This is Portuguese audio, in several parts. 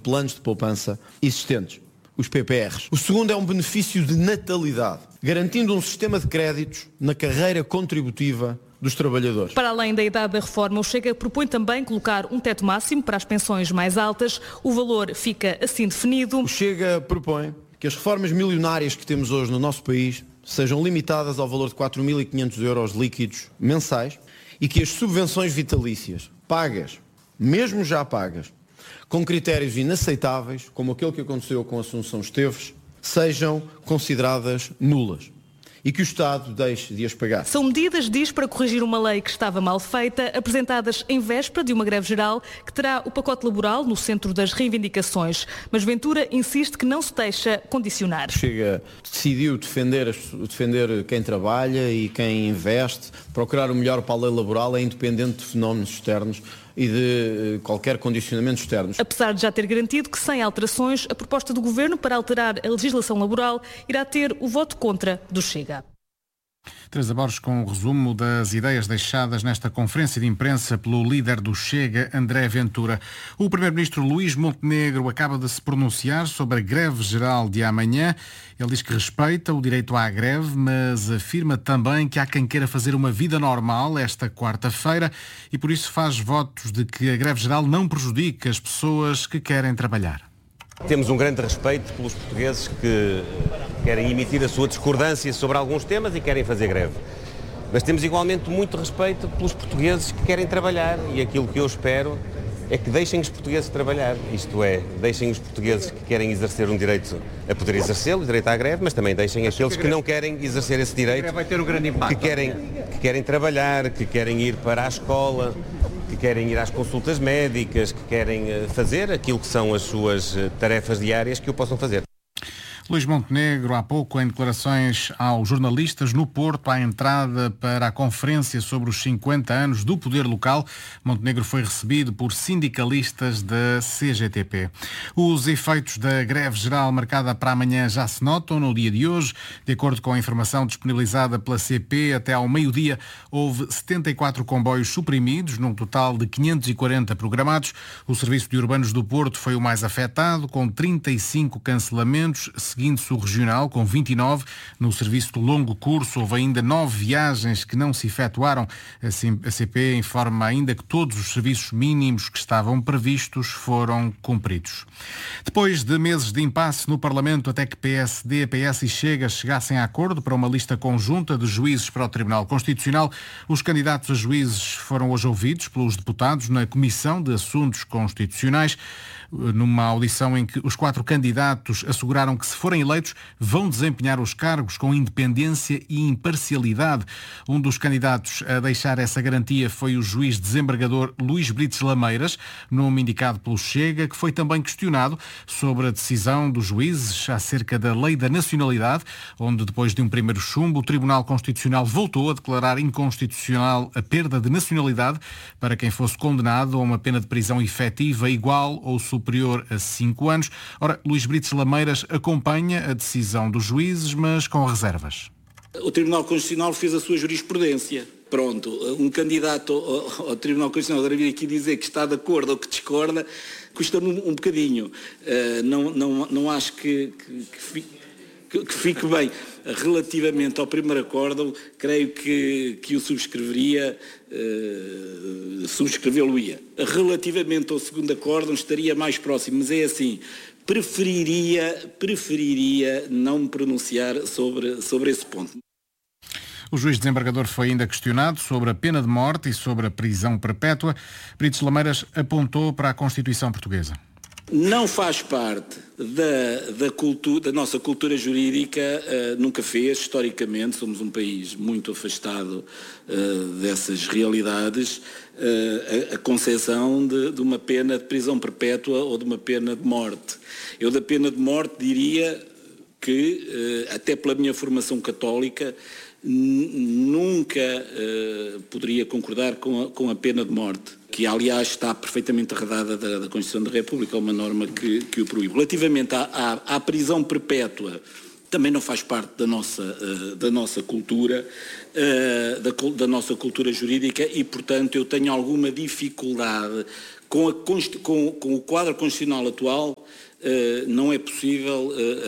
planos de poupança existentes, os PPRs. O segundo é um benefício de natalidade, garantindo um sistema de créditos na carreira contributiva dos trabalhadores. Para além da idade da reforma, o Chega propõe também colocar um teto máximo para as pensões mais altas. O valor fica assim definido. O Chega propõe que as reformas milionárias que temos hoje no nosso país sejam limitadas ao valor de 4.500 euros líquidos mensais e que as subvenções vitalícias pagas, mesmo já pagas, com critérios inaceitáveis, como aquele que aconteceu com a Assunção Esteves, sejam consideradas nulas e que o Estado deixe de as pagar. São medidas, diz, para corrigir uma lei que estava mal feita, apresentadas em véspera de uma greve geral que terá o pacote laboral no centro das reivindicações. Mas Ventura insiste que não se deixa condicionar. Chega, decidiu defender quem trabalha e quem investe, procurar o melhor para a lei laboral, é independente de fenómenos externos e de qualquer condicionamento externo. Apesar de já ter garantido que, sem alterações, a proposta do Governo para alterar a legislação laboral irá ter o voto contra do Chega. Teresa Borges com o resumo das ideias deixadas nesta conferência de imprensa pelo líder do Chega, André Ventura. O primeiro-ministro Luís Montenegro acaba de se pronunciar sobre a greve geral de amanhã. Ele diz que respeita o direito à greve, mas afirma também que há quem queira fazer uma vida normal esta quarta-feira e por isso faz votos de que a greve geral não prejudique as pessoas que querem trabalhar. Temos um grande respeito pelos portugueses que querem emitir a sua discordância sobre alguns temas e querem fazer greve. Mas temos igualmente muito respeito pelos portugueses que querem trabalhar e aquilo que eu espero é que deixem os portugueses trabalhar. Isto é, deixem os portugueses que querem exercer um direito a poder exercê-lo, o direito à greve, mas também deixem aqueles que não querem exercer esse direito, vai ter um grande impacto. que querem trabalhar, que querem ir para a escola, que querem ir às consultas médicas, que querem fazer aquilo que são as suas tarefas diárias, que o possam fazer. Luís Montenegro, há pouco, em declarações aos jornalistas no Porto, à entrada para a conferência sobre os 50 anos do poder local, Montenegro foi recebido por sindicalistas da CGTP. Os efeitos da greve geral marcada para amanhã já se notam no dia de hoje. De acordo com a informação disponibilizada pela CP, até ao meio-dia houve 74 comboios suprimidos, num total de 540 programados. O Serviço de Urbanos do Porto foi o mais afetado, com 35 cancelamentos, seguindo-se o regional, com 29. No serviço de longo curso, houve ainda 9 viagens que não se efetuaram. A CP informa ainda que todos os serviços mínimos que estavam previstos foram cumpridos. Depois de meses de impasse no Parlamento, até que PSD, PS e Chega chegassem a acordo para uma lista conjunta de juízes para o Tribunal Constitucional, os candidatos a juízes foram hoje ouvidos pelos deputados na Comissão de Assuntos Constitucionais, numa audição em que os 4 candidatos asseguraram que, se forem eleitos, vão desempenhar os cargos com independência e imparcialidade. Um dos candidatos a deixar essa garantia foi o juiz desembargador Luís Brites Lameiras, nome indicado pelo Chega, que foi também questionado sobre a decisão dos juízes acerca da lei da nacionalidade, onde, depois de um primeiro chumbo, o Tribunal Constitucional voltou a declarar inconstitucional a perda de nacionalidade para quem fosse condenado a uma pena de prisão efetiva igual ou superior a 5 anos. Ora, Luís Brites Lameiras acompanha a decisão dos juízes, mas com reservas. O Tribunal Constitucional fez a sua jurisprudência. Pronto, um candidato ao Tribunal Constitucional deve vir aqui dizer que está de acordo ou que discorda, custa-me um bocadinho. Não acho que fique bem. Relativamente ao primeiro acórdão, creio que o subscrevê-lo-ia. Relativamente ao segundo acórdão, estaria mais próximo, mas é assim, preferiria não me pronunciar sobre esse ponto. O juiz desembargador foi ainda questionado sobre a pena de morte e sobre a prisão perpétua. Brites Lameiras apontou para a Constituição Portuguesa. Não faz parte da nossa cultura jurídica, nunca fez, historicamente, somos um país muito afastado dessas realidades, a concepção de uma pena de prisão perpétua ou de uma pena de morte. Eu da pena de morte diria que, até pela minha formação católica, nunca poderia concordar com a pena de morte, que aliás está perfeitamente arredada da Constituição da República, é uma norma que o proíbe. Relativamente à prisão perpétua, também não faz parte da nossa cultura, da nossa cultura jurídica e, portanto, eu tenho alguma dificuldade com o quadro constitucional atual não é possível a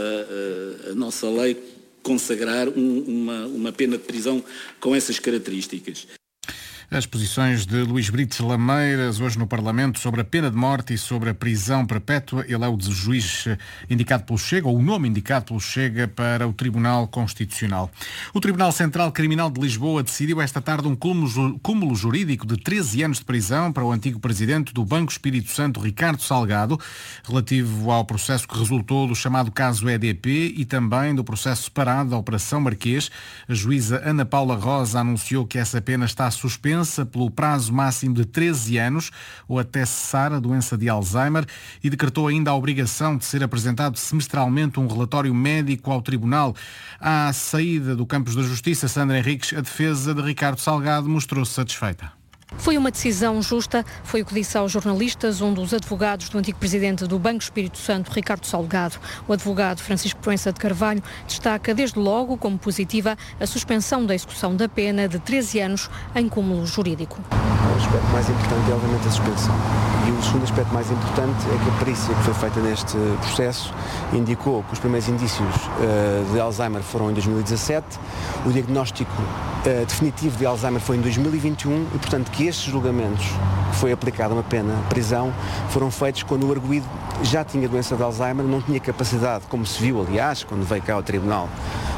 nossa lei consagrar uma pena de prisão com essas características. As posições de Luís Brites Lameiras hoje no Parlamento sobre a pena de morte e sobre a prisão perpétua. Ele é o juiz indicado pelo Chega, ou o nome indicado pelo Chega para o Tribunal Constitucional. O Tribunal Central Criminal de Lisboa decidiu esta tarde um cúmulo jurídico de 13 anos de prisão para o antigo presidente do Banco Espírito Santo, Ricardo Salgado, relativo ao processo que resultou do chamado caso EDP e também do processo separado da Operação Marquês. A juíza Ana Paula Rosa anunciou que essa pena está suspensa pelo prazo máximo de 13 anos ou até cessar a doença de Alzheimer e decretou ainda a obrigação de ser apresentado semestralmente um relatório médico ao Tribunal. À saída do Campos da Justiça, Sandra Henriques, a defesa de Ricardo Salgado mostrou-se satisfeita. Foi uma decisão justa, foi o que disse aos jornalistas um dos advogados do antigo presidente do Banco Espírito Santo, Ricardo Salgado. O advogado Francisco Proença de Carvalho destaca desde logo como positiva a suspensão da execução da pena de 13 anos em cúmulo jurídico. O aspecto mais importante é obviamente a suspensão. E o segundo aspecto mais importante é que a perícia que foi feita neste processo indicou que os primeiros indícios de Alzheimer foram em 2017, o diagnóstico definitivo de Alzheimer foi em 2021 e, portanto, que estes julgamentos, que foi aplicada uma pena de prisão, foram feitos quando o arguido já tinha doença de Alzheimer, não tinha capacidade, como se viu, aliás, quando veio cá ao tribunal,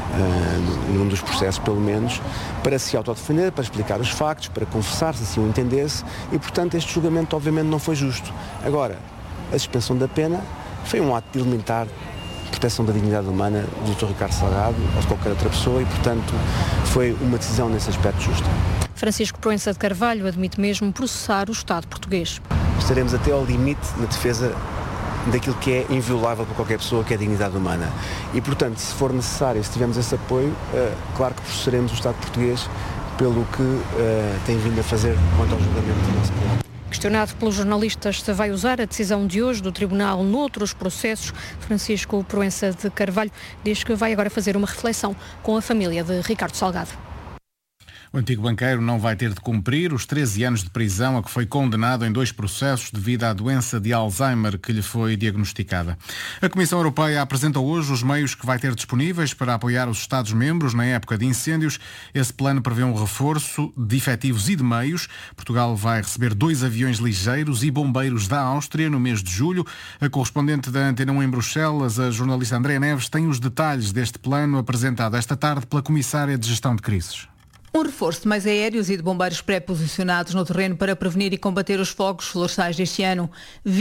num dos processos pelo menos, para se autodefender, para explicar os factos, para confessar, se assim o entendesse, e, portanto, este julgamento obviamente não foi justo. Agora, a suspensão da pena foi um ato de elementar proteção da dignidade humana do Dr. Ricardo Salgado ou de qualquer outra pessoa e, portanto, foi uma decisão nesse aspecto justa. Francisco Proença de Carvalho admite mesmo processar o Estado português. Estaremos até ao limite na defesa daquilo que é inviolável para qualquer pessoa, que é a dignidade humana. E, portanto, se for necessário, se tivermos esse apoio, claro que processaremos o Estado português pelo que tem vindo a fazer quanto ao julgamento do nosso povo. Questionado pelos jornalistas se vai usar a decisão de hoje do Tribunal noutros processos, Francisco Proença de Carvalho diz que vai agora fazer uma reflexão com a família de Ricardo Salgado. O antigo banqueiro não vai ter de cumprir os 13 anos de prisão a que foi condenado em 2 processos devido à doença de Alzheimer que lhe foi diagnosticada. A Comissão Europeia apresenta hoje os meios que vai ter disponíveis para apoiar os Estados-membros na época de incêndios. Esse plano prevê um reforço de efetivos e de meios. Portugal vai receber 2 aviões ligeiros e bombeiros da Áustria no mês de julho. A correspondente da Antena 1 em Bruxelas, a jornalista Andréa Neves, tem os detalhes deste plano apresentado esta tarde pela Comissária de Gestão de Crises. Um reforço de meios aéreos e de bombeiros pré-posicionados no terreno para prevenir e combater os fogos florestais deste ano.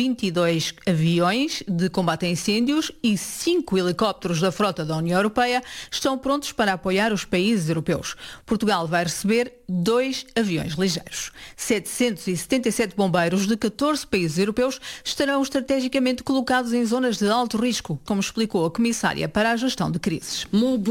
22 aviões de combate a incêndios e 5 helicópteros da frota da União Europeia estão prontos para apoiar os países europeus. Portugal vai receber 2 aviões ligeiros. 777 bombeiros de 14 países europeus estarão estrategicamente colocados em zonas de alto risco, como explicou a Comissária para a Gestão de Crises.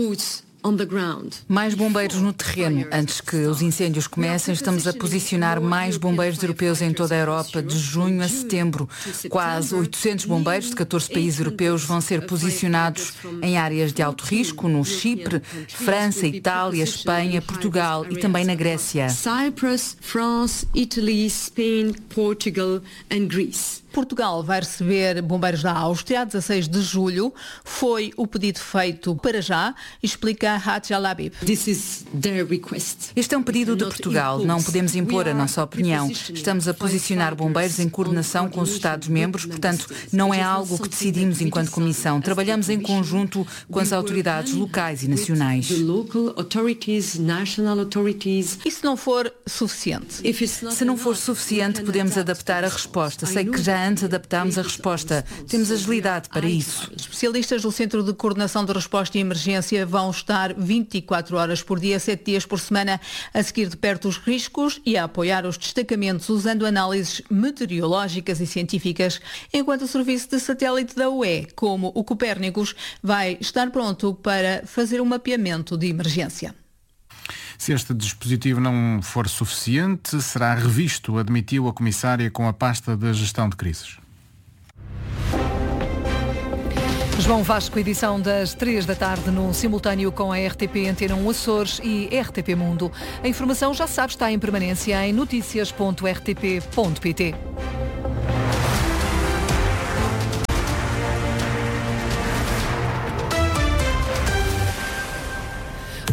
Mais bombeiros no terreno. Antes que os incêndios comecem, estamos a posicionar mais bombeiros europeus em toda a Europa de junho a setembro. Quase 800 bombeiros de 14 países europeus vão ser posicionados em áreas de alto risco, no Chipre, França, Itália, Espanha, Portugal e também na Grécia. Cyprus, France, Italy, Spain, Portugal and Greece. Portugal vai receber bombeiros da Áustria a 16 de julho. Foi o pedido feito para já, explica Hadj Al-Habib. Este é um pedido de Portugal. Não podemos impor a nossa opinião. Estamos a posicionar bombeiros em coordenação com os Estados-membros, portanto, não é algo que decidimos enquanto Comissão. Trabalhamos em conjunto com as autoridades locais e nacionais. E se não for suficiente? Se não for suficiente, podemos adaptar a resposta. Sei que já antes adaptámos a resposta. Temos agilidade para isso. Especialistas do Centro de Coordenação de Resposta e Emergência vão estar 24 horas por dia, 7 dias por semana, a seguir de perto os riscos e a apoiar os destacamentos usando análises meteorológicas e científicas, enquanto o serviço de satélite da UE, como o Copérnicos, vai estar pronto para fazer um mapeamento de emergência. Se este dispositivo não for suficiente, será revisto, admitiu a Comissária com a pasta da Gestão de Crises. João Vasco, edição das 3 da tarde no simultâneo com a RTP Antena 1 Açores e RTP Mundo. A informação, já sabe, está em permanência em noticias.rtp.pt.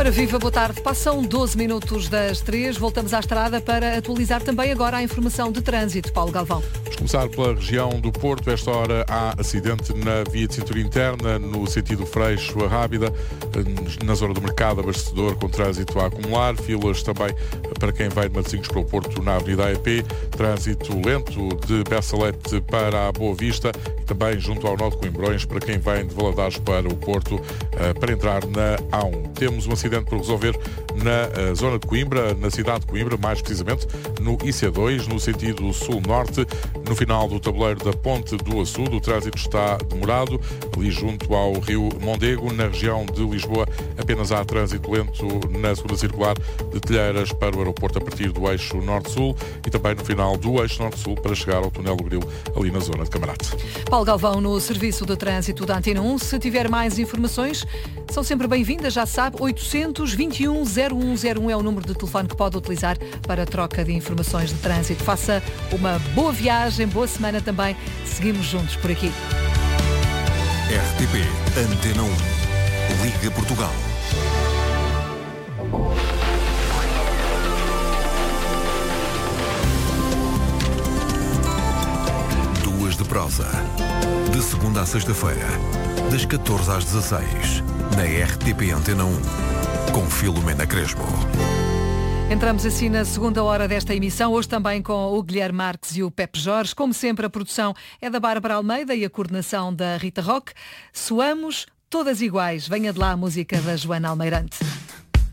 Ora, viva, boa tarde. Passam 12 minutos das 3. Voltamos à estrada para atualizar também agora a informação de trânsito. Paulo Galvão. Vamos começar pela região do Porto. Esta hora há acidente na via de cintura interna, no sentido Freixo a Rábida, na zona do mercado abastecedor, com trânsito a acumular. Filas também para quem vai de Matosinhos para o Porto na Avenida AEP. Trânsito lento de Bessalete para a Boa Vista e também junto ao nó de Coimbrões para quem vem de Valadares para o Porto para entrar na A1. Temos um acidente por resolver na zona de Coimbra, na cidade de Coimbra, mais precisamente no IC2, no sentido sul-norte, no final do tabuleiro da Ponte do Açude. O trânsito está demorado, ali junto ao rio Mondego. Na região de Lisboa, apenas há trânsito lento na segunda circular de Telheiras para o aeroporto a partir do eixo norte-sul e também no final do eixo norte-sul para chegar ao túnel do Grilo, ali na zona de Camarate. Paulo Galvão, no Serviço de Trânsito da Antena 1. Se tiver mais informações, são sempre bem-vindas, já sabe, 821-0101 é o número de telefone que pode utilizar para a troca de informações de trânsito. Faça uma boa viagem, boa semana também. Seguimos juntos por aqui. RTP Antena 1. Liga Portugal. Duas de prosa. De segunda à sexta-feira, das 14 às 16, na RTP Antena 1, com Filomena Crespo. Entramos assim na segunda hora desta emissão, hoje também com o Guilherme Marques e o Pepe Jorge. Como sempre, a produção é da Bárbara Almeida e a coordenação da Rita Roque. Soamos todas iguais. Venha de lá a música da Joana Almeirante.